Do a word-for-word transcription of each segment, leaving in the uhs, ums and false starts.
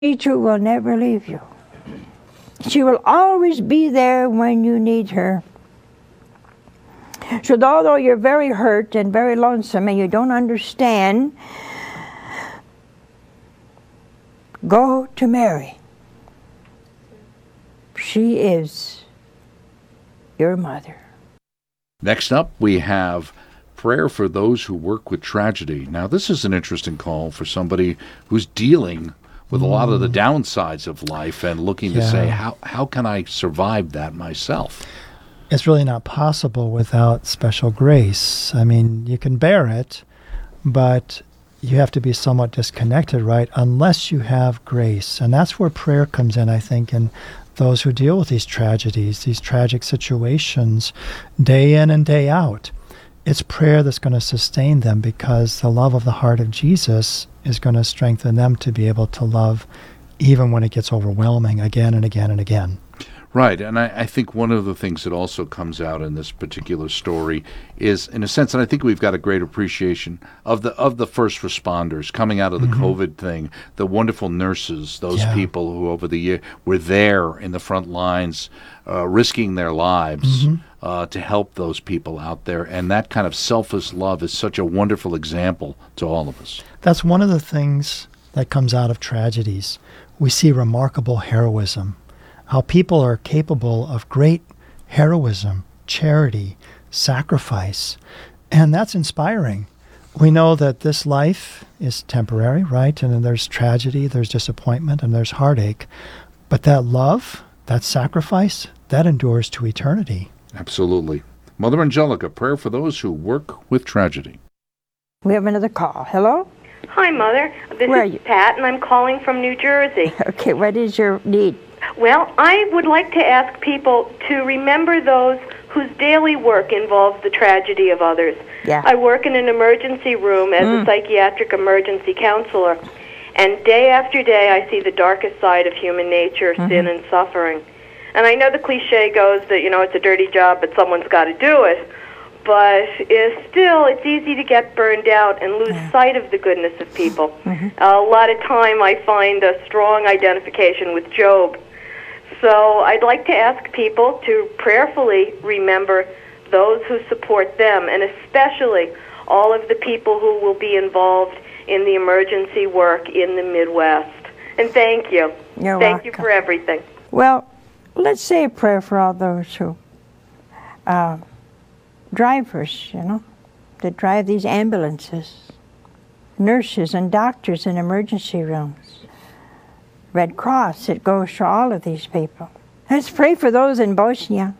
She too will never leave you. She will always be there when you need her. So although you're very hurt and very lonesome and you don't understand, go to Mary. She is your mother. Next up, we have prayer for those who work with tragedy. Now, this is an interesting call for somebody who's dealing with a lot of the downsides of life and looking Yeah. to say, how how can I survive that myself? It's really not possible without special grace. I mean, you can bear it, but you have to be somewhat disconnected, right? Unless you have grace. And that's where prayer comes in, I think, in those who deal with these tragedies, these tragic situations, day in and day out. It's prayer that's going to sustain them, because the love of the heart of Jesus is going to strengthen them to be able to love even when it gets overwhelming again and again and again. Right, and I, I think one of the things that also comes out in this particular story is, in a sense, and I think we've got a great appreciation of the of the first responders coming out of the Mm-hmm. COVID thing, the wonderful nurses, those Yeah. people who over the year were there in the front lines, uh, risking their lives Mm-hmm. uh, to help those people out there, and that kind of selfless love is such a wonderful example to all of us. That's one of the things that comes out of tragedies. We see remarkable heroism, how people are capable of great heroism, charity, sacrifice, and that's inspiring. We know that this life is temporary, right? And then there's tragedy, there's disappointment, and there's heartache. But that love, that sacrifice, that endures to eternity. Absolutely. Mother Angelica, prayer for those who work with tragedy. We have another call. Hello? Hi, Mother. This Where are is you? Pat, and I'm calling from New Jersey. Okay, what is your need? Well, I would like to ask people to remember those whose daily work involves the tragedy of others. Yeah. I work in an emergency room as Mm. a psychiatric emergency counselor, and day after day I see the darkest side of human nature, Mm-hmm. sin and suffering. And I know the cliche goes that, you know, it's a dirty job, but someone's got to do it. But it's still, it's easy to get burned out and lose Yeah. sight of the goodness of people. Mm-hmm. A lot of time I find a strong identification with Job. So I'd like to ask people to prayerfully remember those who support them, and especially all of the people who will be involved in the emergency work in the Midwest. And thank you. You're thank you welcome. for everything. Well, let's say a prayer for all those who, uh, drivers, you know, that drive these ambulances, nurses and doctors in emergency rooms, Red Cross, it goes to all of these people. Let's pray for those in Bosnia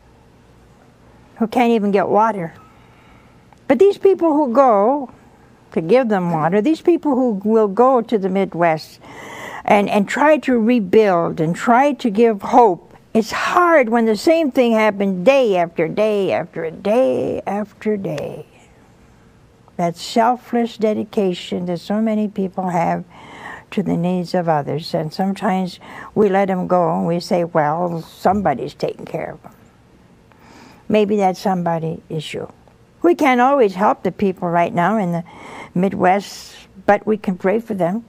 who can't even get water. But these people who go to give them water, these people who will go to the Midwest and, and try to rebuild and try to give hope, it's hard when the same thing happens day after day after day after day. That selfless dedication that so many people have to the needs of others. And sometimes we let them go and we say, well, somebody's taking care of them. Maybe that somebody is you. We can't always help the people right now in the Midwest, but we can pray for them.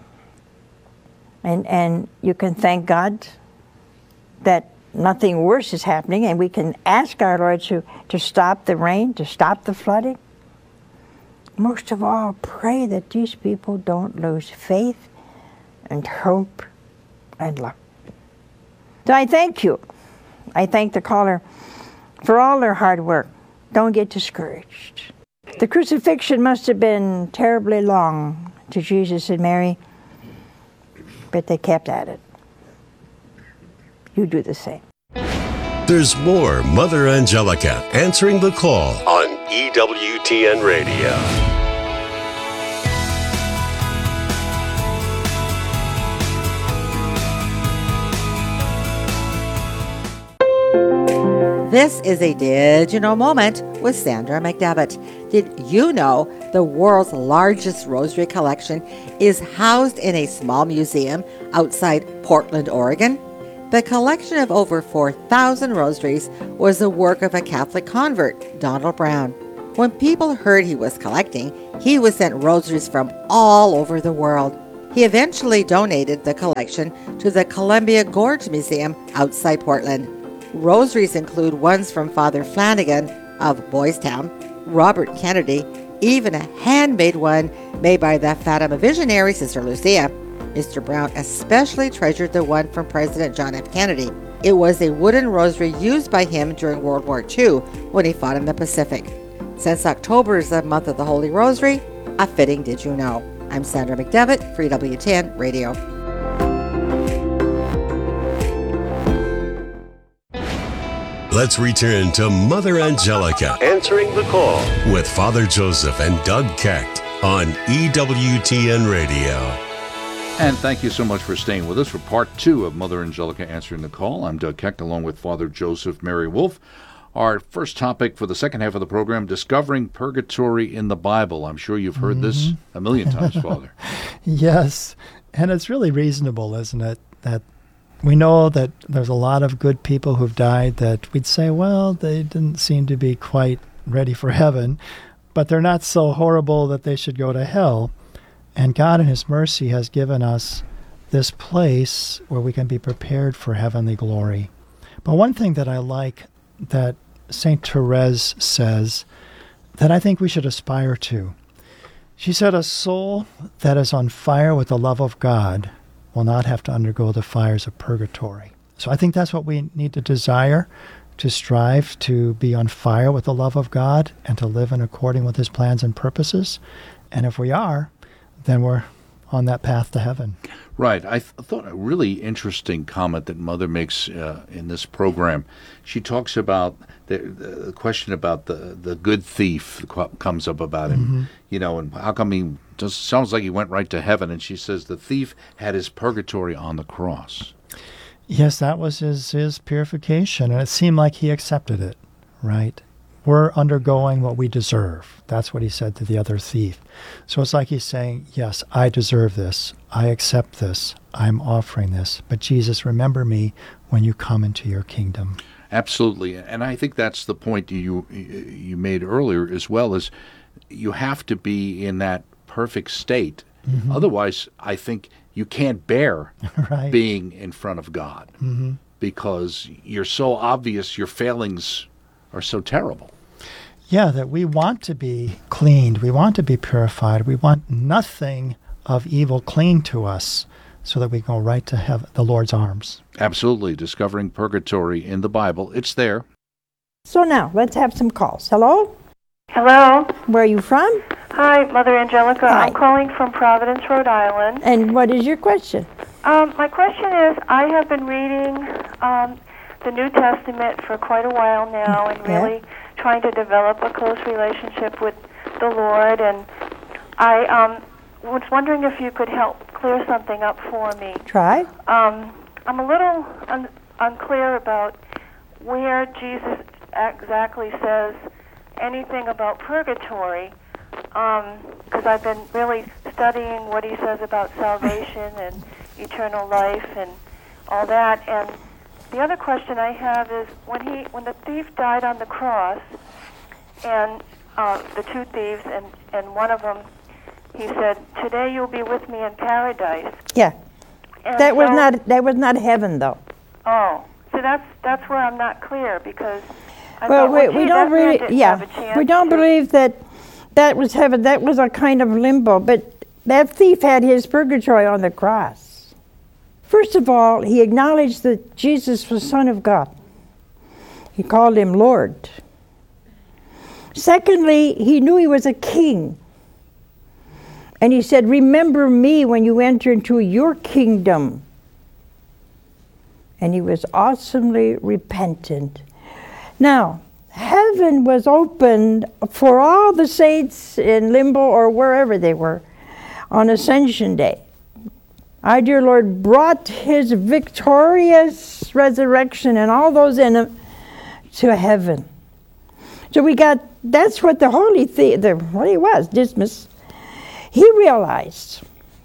And, and you can thank God that nothing worse is happening, and we can ask our Lord to, to stop the rain, to stop the flooding. Most of all, pray that these people don't lose faith and hope and love. So I thank you. I thank the caller for all their hard work. Don't get discouraged. The crucifixion must have been terribly long to Jesus and Mary, but they kept at it. You do the same. There's more Mother Angelica answering the call on E W T N Radio. This is a Did You Know moment with Sandra McDevitt. Did you know the world's largest rosary collection is housed in a small museum outside Portland, Oregon? The collection of over four thousand rosaries was the work of a Catholic convert, Donald Brown. When people heard he was collecting, he would send rosaries from all over the world. He eventually donated the collection to the Columbia Gorge Museum outside Portland. Rosaries include ones from Father Flanagan of Boys Town, Robert Kennedy, even a handmade one made by the Fatima visionary Sister Lucia. Mister Brown especially treasured the one from President John F. Kennedy. It was a wooden rosary used by him during World War Two when he fought in the Pacific. Since October is the month of the Holy Rosary, a fitting did you know. I'm Sandra McDevitt for E W T N Radio. Let's return to Mother Angelica answering the call with Father Joseph and Doug Kecht on E W T N Radio. And thank you so much for staying with us for part two of Mother Angelica Answering the Call. I'm Doug Kecht along with Father Joseph Mary Wolf. Our first topic for the second half of the program, discovering purgatory in the Bible. I'm sure you've heard mm-hmm. this a million times, Father. Yes, and it's really reasonable, isn't it, that we know that there's a lot of good people who've died that we'd say, well, they didn't seem to be quite ready for heaven, but they're not so horrible that they should go to hell. And God in His mercy has given us this place where we can be prepared for heavenly glory. But one thing that I like that Saint Therese says that I think we should aspire to. She said, a soul that is on fire with the love of God will not have to undergo the fires of purgatory. So I think that's what we need to desire, to strive to be on fire with the love of God and to live in according with His plans and purposes. And if we are, then we're on that path to heaven. Right. I th- thought a really interesting comment that Mother makes uh, in this program. She talks about the, the question about the, the good thief comes up about him, mm-hmm. you know, and how come he just sounds like he went right to heaven. And she says the thief had his purgatory on the cross. Yes, that was his, his purification, and it seemed like he accepted it, right? We're undergoing what we deserve. That's what he said to the other thief. So it's like he's saying, yes, I deserve this. I accept this. I'm offering this. But Jesus, remember me when you come into your kingdom. Absolutely. And I think that's the point you you made earlier as well, is you have to be in that perfect state. Mm-hmm. Otherwise, I think you can't bear right. being in front of God mm-hmm. because you're so obvious, your failings are so terrible. Yeah, that we want to be cleaned. We want to be purified. We want nothing of evil cling to us so that we go right to heaven, the Lord's arms. Absolutely. Discovering purgatory in the Bible. It's there. So now, let's have some calls. Hello? Hello. Where are you from? Hi, Mother Angelica. Hi. I'm calling from Providence, Rhode Island. And what is your question? Um, my question is, I have been reading um, the New Testament for quite a while now and yeah. really trying to develop a close relationship with the Lord. And I um, was wondering if you could help clear something up for me. Try. Um, I'm a little un- unclear about where Jesus exactly says anything about purgatory, because um, I've been really studying what he says about salvation and eternal life and all that. And the other question I have is, when he, when the thief died on the cross, and uh, the two thieves, and, and one of them, he said, "Today you'll be with me in paradise." Yeah, and that was so, not that was not heaven, though. Oh, so that's that's where I'm not clear, because I well, thought, we, well, we gee, don't that man really, didn't yeah, have a chance we don't to- believe that that was heaven. That was a kind of limbo, but that thief had his purgatory on the cross. First of all, he acknowledged that Jesus was Son of God. He called him Lord. Secondly, he knew he was a king. And he said, "Remember me when you enter into your kingdom." And he was awesomely repentant. Now, heaven was opened for all the saints in limbo or wherever they were on Ascension Day. Our dear Lord brought his victorious resurrection and all those in him to heaven. So we got, that's what the holy, the, the what he was, Dismas. He realized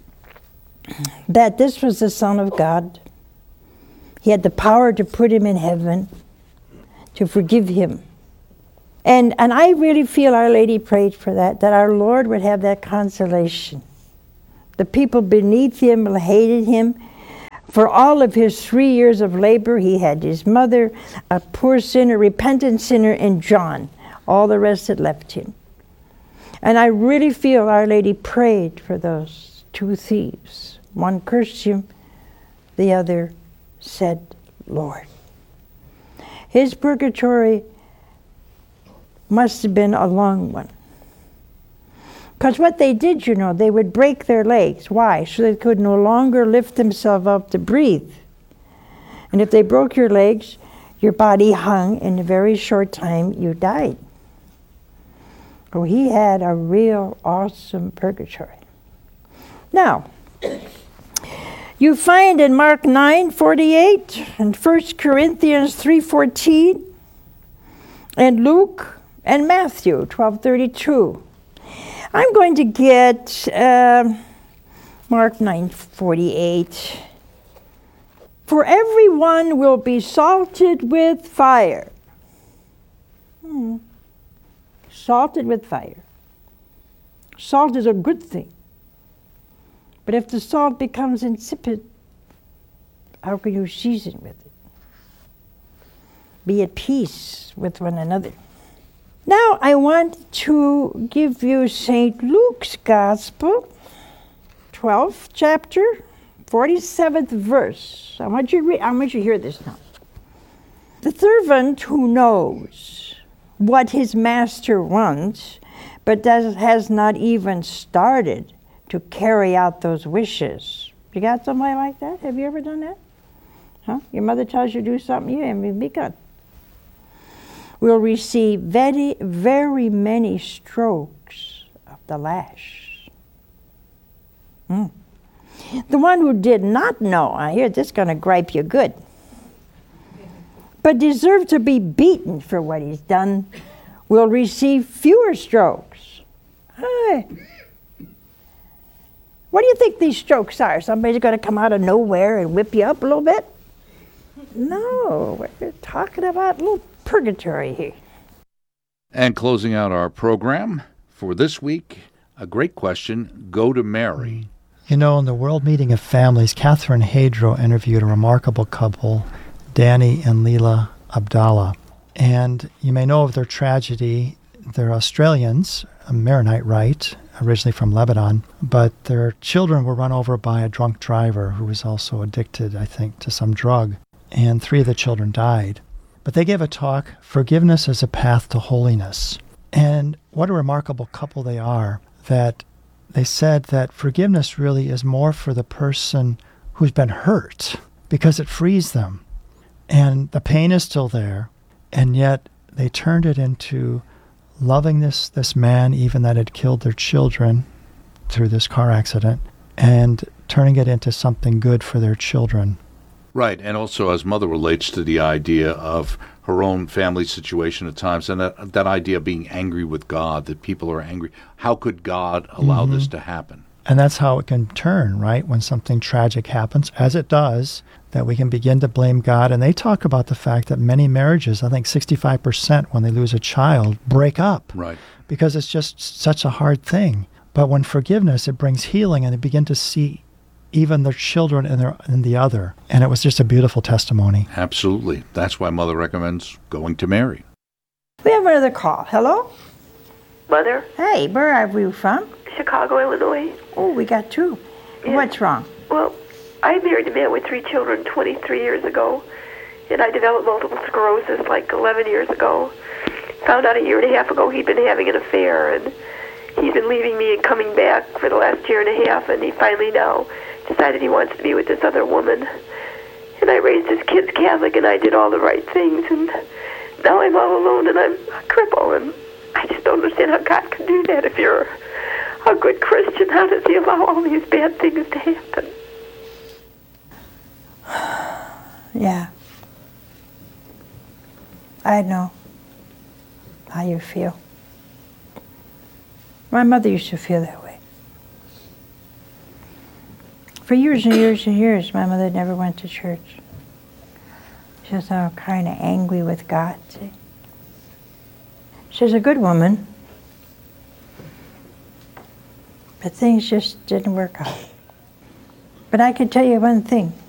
that this was the Son of God. He had the power to put him in heaven, to forgive him. And and I really feel Our Lady prayed for that, that our Lord would have that consolation, The people beneath him hated him. For all of his three years of labor, he had his mother, a poor sinner, repentant sinner, and John. All the rest had left him. And I really feel Our Lady prayed for those two thieves. One cursed him, the other said, Lord. His purgatory must have been a long one. Because what they did, you know, they would break their legs. Why? So they could no longer lift themselves up to breathe. And if they broke your legs, your body hung. In a very short time, you died. Oh, he had a real awesome purgatory. Now, you find in Mark nine forty-eight, and First Corinthians three fourteen, and Luke and Matthew twelve thirty-two. I'm going to get uh, Mark nine forty-eight. For everyone will be salted with fire. Hmm. Salted with fire. Salt is a good thing. But if the salt becomes insipid, how can you season with it? Be at peace with one another. Now I want to give you Saint Luke's Gospel, twelfth chapter, forty-seventh verse. I want you to read, I want you to hear this now. The servant who knows what his master wants, but does, has not even started to carry out those wishes. You got somebody like that? Have you ever done that? Huh? Your mother tells you to do something, you haven't even begun. Will receive very, very many strokes of the lash. Mm. The one who did not know, I hear this is going to gripe you good, but deserve to be beaten for what he's done, will receive fewer strokes. Hey. What do you think these strokes are? Somebody's going to come out of nowhere and whip you up a little bit? No, we're talking about a little purgatory here. And closing out our program for this week, a great question, Go to Mary. You know, in the World Meeting of Families, Catherine Hadro interviewed a remarkable couple, Danny and Leela Abdallah. And you may know of their tragedy. They're Australians, a Maronite Rite, originally from Lebanon, but their children were run over by a drunk driver who was also addicted, I think, to some drug. And three of the children died. But they gave a talk, Forgiveness as a Path to Holiness. And what a remarkable couple they are, that they said that forgiveness really is more for the person who's been hurt, because it frees them. And the pain is still there, and yet they turned it into loving this, this man, even that had killed their children through this car accident, and turning it into something good for their children. Right, and also as Mother relates to the idea of her own family situation at times, and that, that idea of being angry with God, that people are angry. How could God allow mm-hmm. this to happen? And that's how it can turn, right? When something tragic happens, as it does, that we can begin to blame God. And they talk about the fact that many marriages, I think sixty-five percent when they lose a child, break up. Right. Because it's just such a hard thing. But when forgiveness, it brings healing, and they begin to see even their children in, their, in the other. And it was just a beautiful testimony. Absolutely. That's why Mother recommends going to Mary. We have another call. Hello? Mother? Hey, where are you from? Chicago, Illinois. Oh, we got two. Yeah. What's wrong? Well, I married a man with three children twenty-three years ago, and I developed multiple sclerosis like eleven years ago. Found out a year and a half ago he'd been having an affair, and he's been leaving me and coming back for the last year and a half, and he finally now decided he wants to be with this other woman. And I raised his kids Catholic, and I did all the right things, and now I'm all alone, and I'm a cripple, and I just don't understand how God can do that. If you're a good Christian, how does he allow all these bad things to happen? Yeah. I know how you feel. My mother used to feel that way. For years and years and years, my mother never went to church. She was all kind of angry with God, see. She's a good woman, but things just didn't work out. But I can tell you one thing.